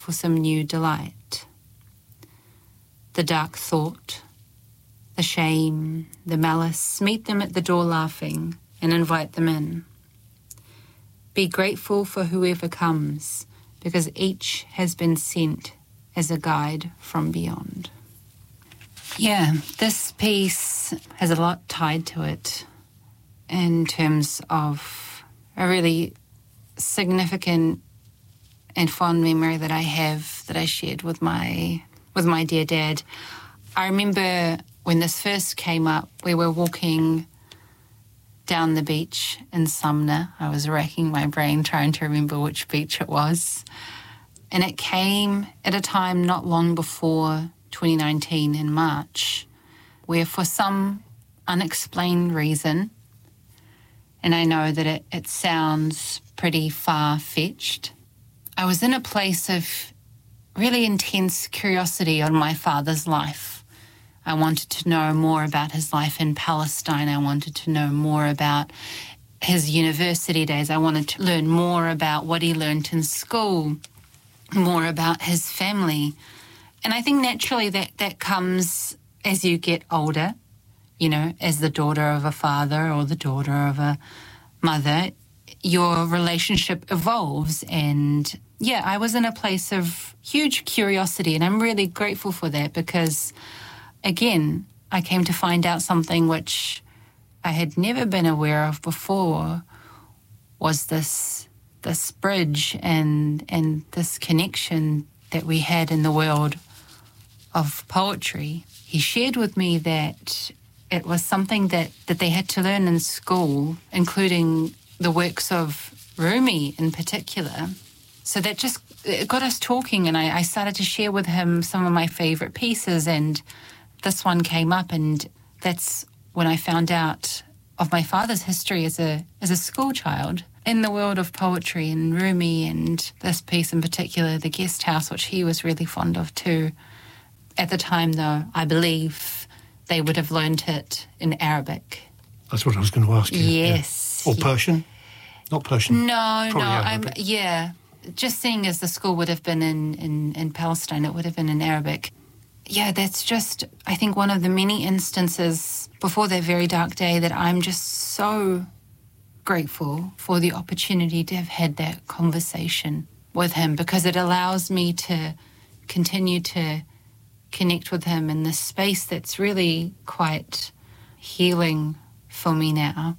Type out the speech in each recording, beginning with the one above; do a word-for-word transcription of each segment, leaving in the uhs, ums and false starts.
for some new delight. The dark thought, the shame, the malice, meet them at the door laughing and invite them in. Be grateful for whoever comes, because each has been sent as a guide from beyond. Yeah, this piece has a lot tied to it in terms of a really significant and fond memory that I have that I shared with my with my dear dad. I remember when this first came up, we were walking down the beach in Sumner. I was racking my brain trying to remember which beach it was. And it came at a time not long before twenty nineteen in March, where for some unexplained reason, and I know that it, it sounds pretty far-fetched, I was in a place of really intense curiosity on my father's life. I wanted to know more about his life in Palestine. I wanted to know more about his university days. I wanted to learn more about what he learned in school, more about his family. And I think naturally that, that comes as you get older, you know, as the daughter of a father or the daughter of a mother, your relationship evolves. And yeah, I was in a place of huge curiosity, and I'm really grateful for that because, again, I came to find out something which I had never been aware of before, was this this bridge and and this connection that we had in the world of poetry. He shared with me that it was something that, that they had to learn in school, including the works of Rumi in particular. So that just it got us talking, and I, I started to share with him some of my favourite pieces, and this one came up, and that's when I found out of my father's history as a as a school child in the world of poetry and Rumi, and this piece in particular, The Guest House, which he was really fond of too. At the time, though, I believe they would have learned it in Arabic. That's what I was going to ask you. Yes. Yeah. Or Persian? Not Persian. No, Probably no. I'm, Arabic. yeah. Just seeing as the school would have been in, in, in Palestine, it would have been in Arabic. Yeah, that's just, I think, one of the many instances before that very dark day that I'm just so grateful for the opportunity to have had that conversation with him, because it allows me to continue to connect with him in this space that's really quite healing for me now.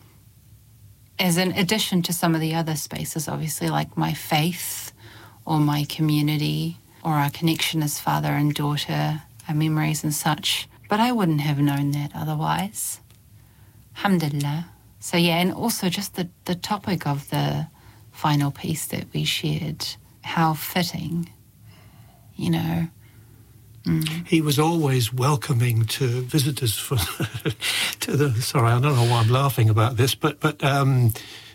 As an addition to some of the other spaces, obviously, like my faith or my community or our connection as father and daughter, our memories and such. But I wouldn't have known that otherwise. Alhamdulillah. So yeah, and also just the, the topic of the final piece that we shared, how fitting, you know. Mm. He was always welcoming to visitors for to the sorry, I don't know why I'm laughing about this, but but um,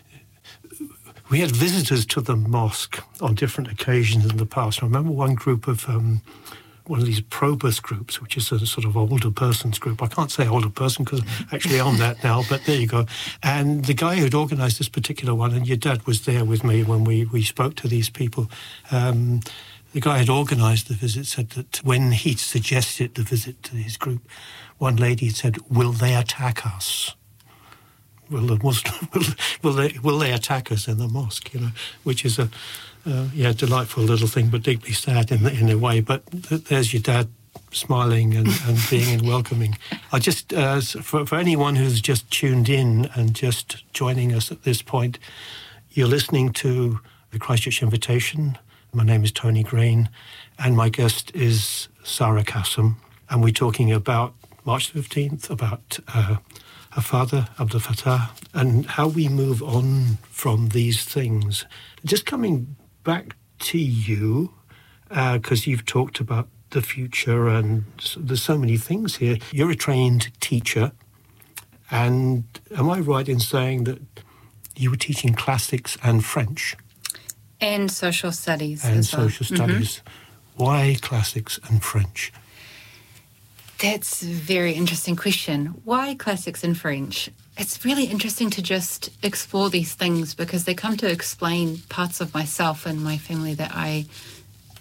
we had visitors to the mosque on different occasions in the past. I remember one group of um, one of these Probus groups, which is a sort of older persons group. I can't say older person because I'm actually on that now, but there you go. And the guy who'd organised this particular one, and your dad was there with me when we, we spoke to these people, um, the guy who'd organised the visit said that when he'd suggested the visit to his group, one lady had said, "Will they attack us? Will the Muslim, will, will they will they attack us in the mosque?" You know, which is a uh, yeah delightful little thing, but deeply sad in in a way. But th- there's your dad smiling and, and being and welcoming. I just uh, for for anyone who's just tuned in and just joining us at this point, you're listening to the Christchurch Invitation. My name is Tony Green, and my guest is Sarah Kassam, and we're talking about March fifteenth, about uh, her father, Abdel Fattah, and how we move on from these things. Just coming back to you, because uh, you've talked about the future, and there's so many things here. You're a trained teacher, and am I right in saying that you were teaching classics and French? And social studies. And as well. social studies. Mm-hmm. Why classics and French? That's a very interesting question. Why classics and French? It's really interesting to just explore these things because they come to explain parts of myself and my family that I